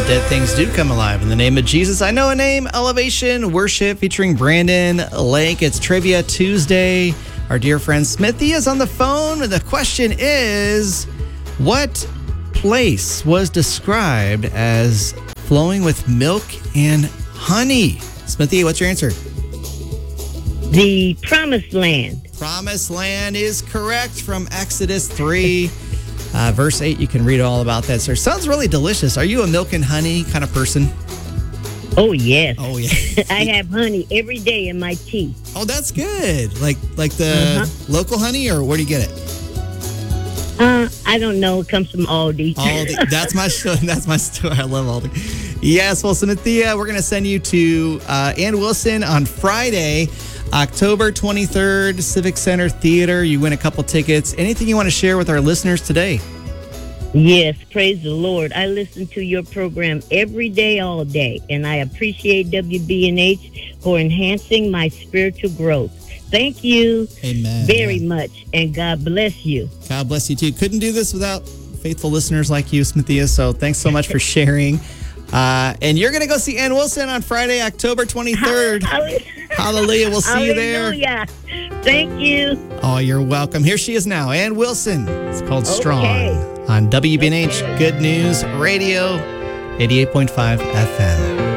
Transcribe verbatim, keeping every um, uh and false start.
Dead things do come alive in the name of Jesus. I know a name, Elevation Worship featuring Brandon Lake. It's Trivia Tuesday. Our dear friend Smithy is on the phone. The question is, what place was described as flowing with milk and honey? Smithy, what's your answer? The Promised Land. Promised Land is correct from Exodus three. Uh, verse eight, you can read all about that, sir. Sounds really delicious. Are you a milk and honey kind of person? Oh, yes. Oh, yeah. I have honey every day in my tea. Oh, that's good. Like like the Uh-huh. local honey, or where do you get it? Uh, I don't know. It comes from Aldi. Aldi. That's my store. That's my store. I love Aldi. Yes, well, Cynthia, we're going to send you to uh, Ann Wilson on Friday, October twenty-third, Civic Center Theater. You win a couple tickets. Anything you want to share with our listeners today? Yes, praise the Lord. I listen to your program every day, all day, and I appreciate W B N H for enhancing my spiritual growth. Thank you Amen. very Yeah. much, and God bless you. God bless you, too. Couldn't do this without faithful listeners like you, Smithia, so thanks so much for sharing. Uh, and you're going to go see Ann Wilson on Friday, October twenty-third. Hallelujah. We'll see you there. Hallelujah. Thank you. Oh, you're welcome. Here she is now, Ann Wilson. It's called Strong Okay. on W B N H Okay. Good News Radio, eighty-eight point five F M.